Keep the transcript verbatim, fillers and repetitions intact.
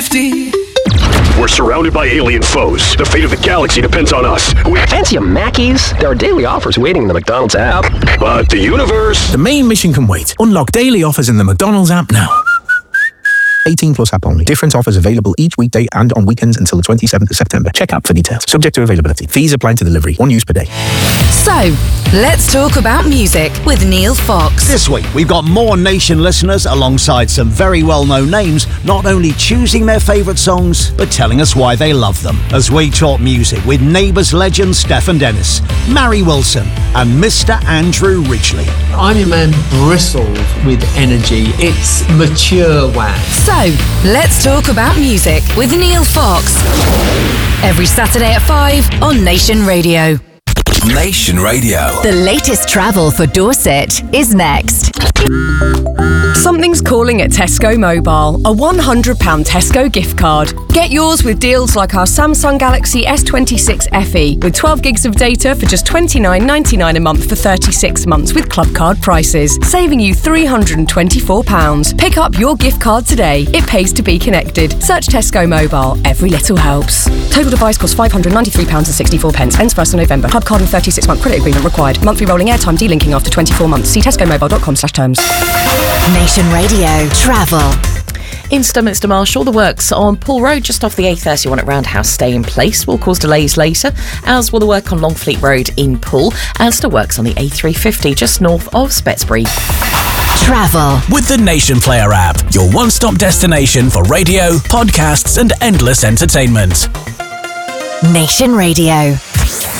fifty. We're surrounded by alien foes. The fate of the galaxy depends on us. We Fancy a Mackey's? There are daily offers waiting in the McDonald's app. But the universe... The main mission can wait. Unlock daily offers in the McDonald's app now. eighteen plus app only. Different offers available each weekday and on weekends until the twenty-seventh of September. Check app for details. Subject to availability. Fees apply to delivery. One use per day. So, let's talk about music with Neil Fox. This week, we've got more Nation listeners alongside some very well-known names, not only choosing their favourite songs, but telling us why they love them. As we talk music with Neighbours legend Stefan Dennis, Mary Wilson, and Mister Andrew Ridgeley. I'm your man bristled with energy. It's mature wax. So, let's talk about music with Neil Fox. Every Saturday at five on Nation Radio. Nation Radio. The latest travel for Dorset is next. Something's calling at Tesco Mobile. A one hundred pounds Tesco gift card. Get yours with deals like our Samsung Galaxy S twenty-six F E with twelve gigs of data for just twenty-nine ninety-nine a month for thirty-six months with club card prices, saving you three hundred twenty-four pounds. Pick up your gift card today. It pays to be connected. Search Tesco Mobile. Every little helps. Total device costs five hundred ninety-three pounds sixty-four. Ends first of November. Club card and thirty-six month credit agreement required. Monthly rolling airtime delinking after twenty-four months. See tesco mobile dot com slash terms. Nation Radio Travel. In Sturminster Marshall, the works on Poole Road just off the A thirty-one at Roundhouse stay in place will cause delays later, as will the work on Longfleet Road in Poole, and still works on the A three fifty just north of Spetsbury. Travel. With the Nation Player app, your one-stop destination for radio, podcasts and endless entertainment. Nation Radio.